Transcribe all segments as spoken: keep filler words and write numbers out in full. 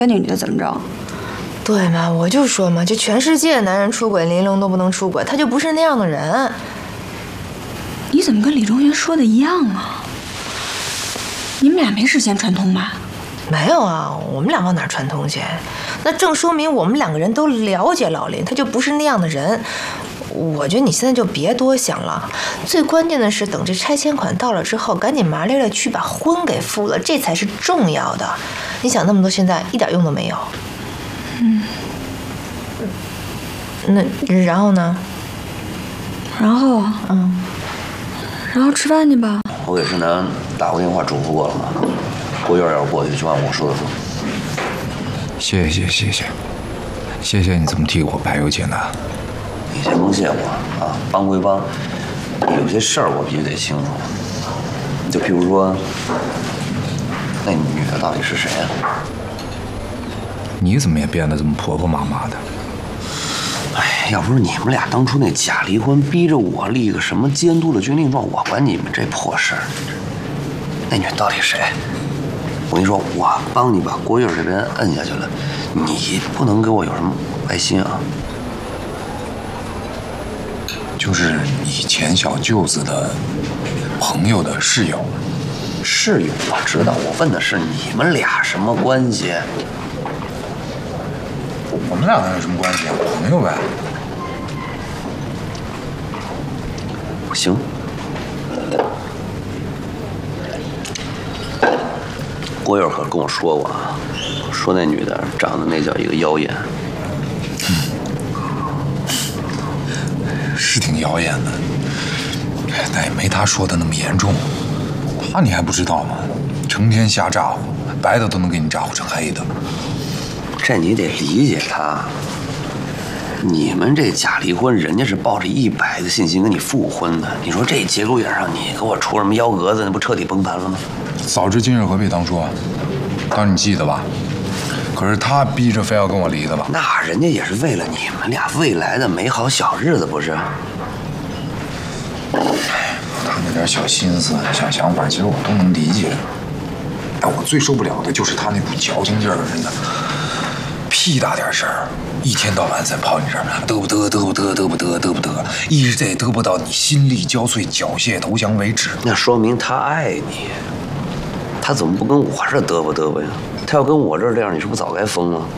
跟那女的怎么着？ 对嘛，我就说嘛，这全世界男人出轨，林一龙都不能出轨，他就不是那样的人。 你怎么跟李中原说的一样啊？你们俩没事先串通吧？ 没有啊，我们俩往哪串通去？那正说明我们两个人都了解老林，他就不是那样的人。我觉得你现在就别多想了，最关键的是等这拆迁款到了之后，赶紧麻利的去把婚给付了，这才是重要的。你想那么多，现在一点用都没有。 嗯。 那然后呢？ 然后， 嗯， 然后吃饭去吧。 我给盛楠打过电话嘱咐过了嘛，郭月要是过去就按我说的做。 谢谢谢谢，谢谢你这么替我排忧解难。 你先甭谢我啊，帮归帮，有些事儿我必须得清楚。就譬如说，那女的到底是谁啊？ 你怎么也变得这么婆婆妈妈的？ 哎，要不是你们俩当初那假离婚，逼着我立个什么监督的军令状，我管你们这破事儿。那女的到底谁？我跟你说，我帮你把郭月这边摁下去了，你不能给我有什么歪心啊。 就是以前小舅子的朋友的室友。 室友我知道，我问的是你们俩什么关系？ 我们俩能有什么关系啊？朋友呗。 行。郭月可跟我说过啊，说那女的长得那叫一个妖艳。 是挺妖艳的，但也没他说的那么严重。他你还不知道吗？成天瞎咋呼，白的都能给你咋呼成黑的。 这你得理解他。你们这假离婚，人家是抱着一百的信心跟你复婚的。你说这节骨眼上，你给我出什么幺蛾子，那不彻底崩盘了吗？ 早知今日何必当初啊！当时你记得吧？可是他逼着非要跟我离的吧？ 那人家也是为了你们俩未来的美好小日子，不是？ 他那点小心思、小想法，其实我都能理解。哎，我最受不了的就是他那股矫情劲儿，真的。屁大点事儿，一天到晚在跑你这儿，得不得，得不得，得不得，得不得，一直得得不到你心力交瘁、缴械投降为止。 那说明他爱你，他怎么不跟我这儿嘚啵嘚啵呀？他要跟我这儿这样，你是不是早该疯了？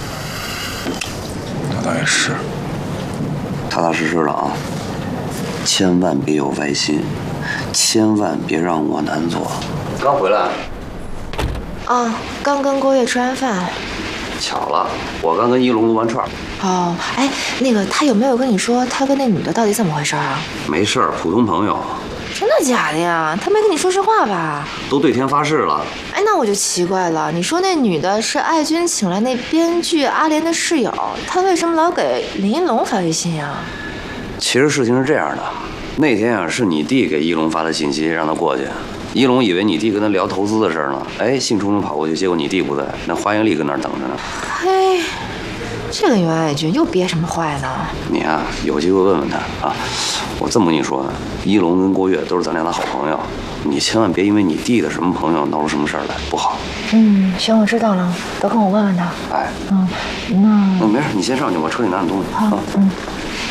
那倒也是。 踏踏实实的啊，千万别有歪心，千万别让我难做。刚回来。 啊，刚跟郭月吃完饭。 巧了，我刚跟一龙撸完串。 哦，哎，那个他有没有跟你说他跟那女的到底怎么回事啊？ 没事儿，普通朋友。 真的假的呀？他没跟你说实话吧？ 都对天发誓了。 哎，那我就奇怪了。你说那女的是爱军请来那编剧阿莲的室友，她为什么老给林一龙发微信呀？ 其实事情是这样的，那天啊是你弟给一龙发的信息，让他过去。一龙以为你弟跟他聊投资的事呢，哎，兴冲冲跑过去，结果你弟不在，那华盈利跟那儿等着呢。 嘿，这个袁爱军又憋什么坏呢？ 你啊，有机会问问他啊。我这么跟你说呢，一龙跟郭月都是咱俩的好朋友，你千万别因为你弟的什么朋友闹出什么事儿来，不好。 嗯，行，我知道了，都跟我问问他。 哎， 嗯，那那没事，你先上去，我车里拿点东西。 好， 啊、 嗯。